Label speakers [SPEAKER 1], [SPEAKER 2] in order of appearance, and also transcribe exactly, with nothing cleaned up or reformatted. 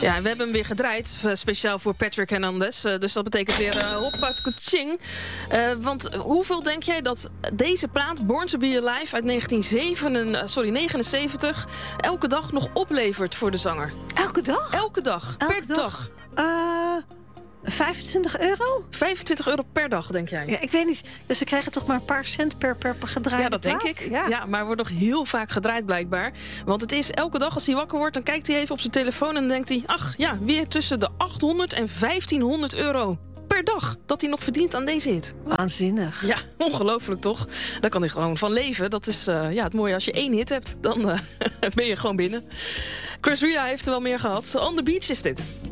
[SPEAKER 1] Ja, we hebben hem weer gedraaid, uh, speciaal voor Patrick Hernandez. Uh, dus dat betekent weer uh, hoppa, kaching. Uh, want hoeveel denk jij dat deze plaat, Born to Be Alive uit negentien negenenzeventig... elke dag nog oplevert voor de zanger?
[SPEAKER 2] Elke dag?
[SPEAKER 1] Elke dag,
[SPEAKER 2] elke
[SPEAKER 1] per
[SPEAKER 2] dag.
[SPEAKER 1] dag.
[SPEAKER 2] Uh, vijfentwintig euro?
[SPEAKER 1] vijfentwintig euro per dag, denk jij?
[SPEAKER 2] Ja, ik weet niet. Dus ze krijgen toch maar een paar cent per, per, per gedraaide
[SPEAKER 1] Ja, dat
[SPEAKER 2] plaat?
[SPEAKER 1] denk ik.
[SPEAKER 2] Ja.
[SPEAKER 1] ja, maar wordt nog heel vaak gedraaid blijkbaar. Want het is elke dag als hij wakker wordt, dan kijkt hij even op zijn telefoon en denkt hij, ach ja, weer tussen de achthonderd en vijftienhonderd euro per dag dat hij nog verdient aan deze hit.
[SPEAKER 2] Waanzinnig.
[SPEAKER 1] Ja, ongelooflijk toch? Daar kan hij gewoon van leven. Dat is uh, ja, het mooie. Als je één hit hebt, dan uh, ben je gewoon binnen. Chris Ria heeft er wel meer gehad. On the Beach is dit.